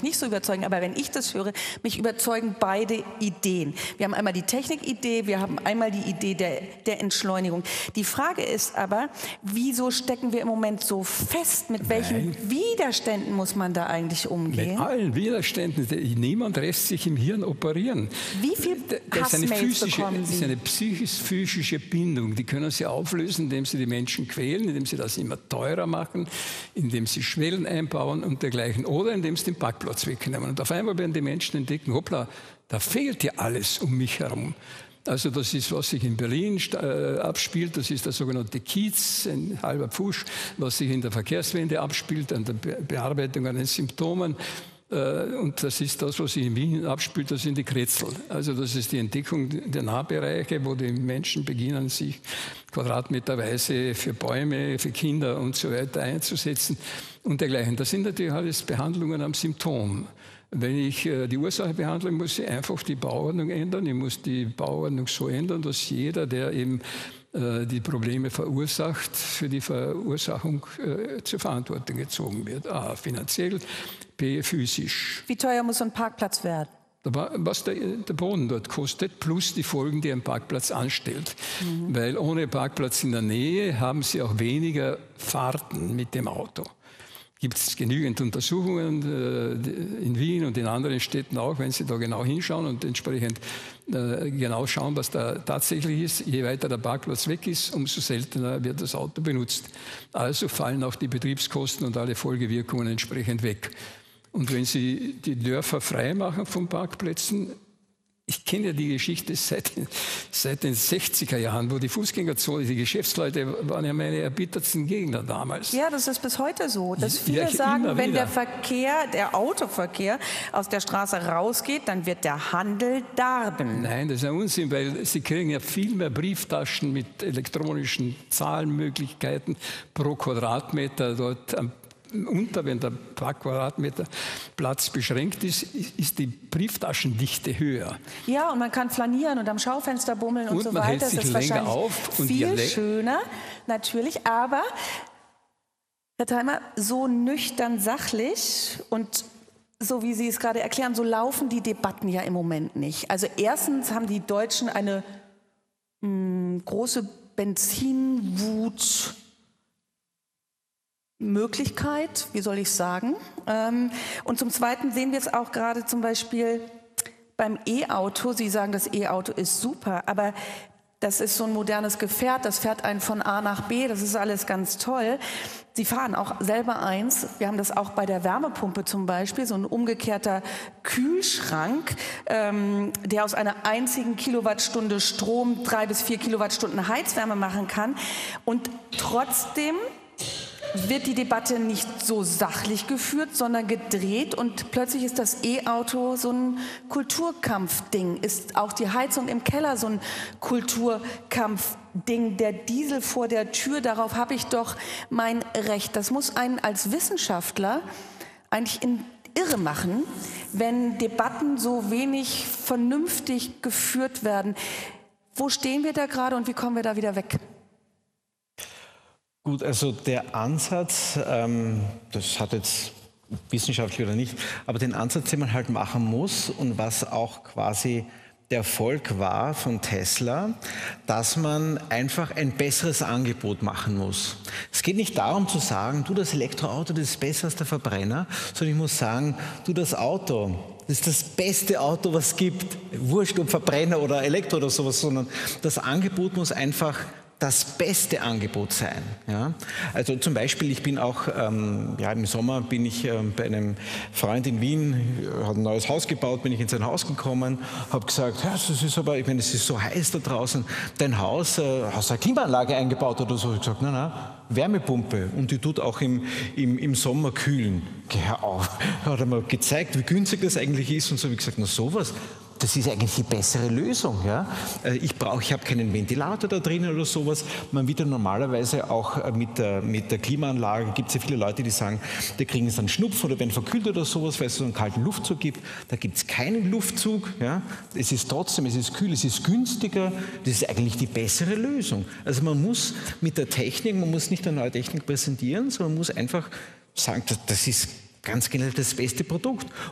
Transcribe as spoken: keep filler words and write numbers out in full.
mich nicht so überzeugen, aber wenn ich das höre, mich überzeugen beide Ideen. Wir haben einmal die Technikidee, wir haben einmal die Idee der, der Entschleunigung. Die Frage ist aber, wieso stecken wir im Moment so fest? Mit welchen Nein. Widerständen muss man da eigentlich umgehen? Mit allen Widerständen. Niemand lässt sich im Hirn operieren. Wie viel Hassmails bekommen Das ist Sie? eine psychisch-physische Bindung. Die können Sie auflösen, indem Sie die Menschen quälen, indem Sie das immer teurer machen, indem Sie Schwellen einbauen und dergleichen. Oder indem Sie den Parkplatz wegnehmen. Und auf einmal werden die Menschen entdecken, hoppla, da fehlt ja alles um mich herum. Also das ist, was sich in Berlin äh, abspielt, das ist der sogenannte Kiez, ein halber Pfusch, was sich in der Verkehrswende abspielt, an der Be Bearbeitung an den Symptomen. Äh, und das ist das, was sich in Wien abspielt, das sind die Kretzel. Also das ist die Entdeckung der Nahbereiche, wo die Menschen beginnen, sich quadratmeterweise für Bäume, für Kinder und so weiter einzusetzen und dergleichen. Das sind natürlich alles Behandlungen am Symptom. Wenn ich äh, die Ursache behandle, muss ich einfach die Bauordnung ändern. Ich muss die Bauordnung so ändern, dass jeder, der eben äh, die Probleme verursacht, für die Verursachung äh, zur Verantwortung gezogen wird. A, finanziell, B, physisch. Wie teuer muss so ein Parkplatz werden? Was der, der Boden dort kostet, plus die Folgen, die ein Parkplatz anstellt. Mhm. Weil ohne Parkplatz in der Nähe haben Sie auch weniger Fahrten mit dem Auto. Gibt es genügend Untersuchungen äh, in Wien und in anderen Städten auch, wenn Sie da genau hinschauen und entsprechend äh, genau schauen, was da tatsächlich ist. Je weiter der Parkplatz weg ist, umso seltener wird das Auto benutzt. Also fallen auch die Betriebskosten und alle Folgewirkungen entsprechend weg. Und wenn Sie die Dörfer frei machen von Parkplätzen, ich kenne ja die Geschichte seit, seit den sechziger Jahren, wo die Fußgängerzone, die Geschäftsleute waren ja meine erbittertsten Gegner damals. Ja, das ist bis heute so, dass viele Ja, sagen, wenn wieder. der Verkehr, der Autoverkehr aus der Straße rausgeht, dann wird der Handel darben. Nein, das ist ein Unsinn, weil Sie kriegen ja viel mehr Brieftaschen mit elektronischen Zahlenmöglichkeiten pro Quadratmeter dort am unter, wenn der paar Quadratmeter Platz beschränkt ist, ist die Brieftaschendichte höher. Ja, und man kann flanieren und am Schaufenster bummeln und, und so man weiter. hält sich das ist länger wahrscheinlich auf und viel je schöner, natürlich. Aber, Herr Theimer, so nüchtern sachlich und so wie Sie es gerade erklären, so laufen die Debatten ja im Moment nicht. Also erstens haben die Deutschen eine mh, große Benzinwut, Möglichkeit, wie soll ich sagen. Und zum Zweiten sehen wir es auch gerade zum Beispiel beim E-Auto. Sie sagen, das E-Auto ist super, aber das ist so ein modernes Gefährt, das fährt einen von A nach B, das ist alles ganz toll. Sie fahren auch selber eins, wir haben das auch bei der Wärmepumpe zum Beispiel, so ein umgekehrter Kühlschrank, ähm, der aus einer einzigen Kilowattstunde Strom drei bis vier Kilowattstunden Heizwärme machen kann. Und trotzdem wird die Debatte nicht so sachlich geführt, sondern gedreht und plötzlich ist das E-Auto so ein Kulturkampfding. Ist auch die Heizung im Keller so ein Kulturkampfding. Der Diesel vor der Tür, darauf habe ich doch mein Recht. Das muss einen als Wissenschaftler eigentlich in irre machen, wenn Debatten so wenig vernünftig geführt werden. Wo stehen wir da gerade und wie kommen wir da wieder weg? Gut, also der Ansatz, ähm, das hat jetzt wissenschaftlich oder nicht, aber den Ansatz, den man halt machen muss und was auch quasi der Erfolg war von Tesla, dass man einfach ein besseres Angebot machen muss. Es geht nicht darum zu sagen, du, das Elektroauto, das ist besser als der Verbrenner, sondern ich muss sagen, du, das Auto, das ist das beste Auto, was es gibt. Wurscht, ob Verbrenner oder Elektro oder sowas, sondern das Angebot muss einfach das beste Angebot sein. Ja? Also zum Beispiel, ich bin auch, ähm, ja, im Sommer bin ich ähm, bei einem Freund in Wien, hat ein neues Haus gebaut, bin ich in sein Haus gekommen, habe gesagt, ja, das ist aber, ich meine, es ist so heiß da draußen, dein Haus, äh, hast du eine Klimaanlage eingebaut oder so? Ich habe gesagt, nein, nein, Wärmepumpe und die tut auch im, im, im Sommer kühlen. Hör auf. Hat er mir gezeigt, wie günstig das eigentlich ist und so habe ich gesagt, na sowas. Das ist eigentlich die bessere Lösung. Ja? Ich brauche, ich habe keinen Ventilator da drinnen oder sowas. Man wird ja normalerweise auch mit der, mit der Klimaanlage, gibt es ja viele Leute, die sagen, die kriegen jetzt einen Schnupfen oder werden verkühlt oder sowas, weil es so einen kalten Luftzug gibt. Da gibt es keinen Luftzug. Ja? Es ist trotzdem, es ist kühl, es ist günstiger. Das ist eigentlich die bessere Lösung. Also man muss mit der Technik, man muss nicht eine neue Technik präsentieren, sondern man muss einfach sagen, das, das ist ganz generell das beste Produkt.